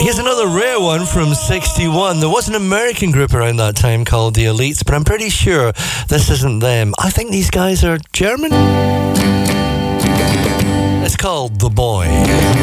Here's another rare one from 61. There was an American group around that time called The Elites, but I'm pretty sure this isn't them. I think these guys are German. It's called The Boy.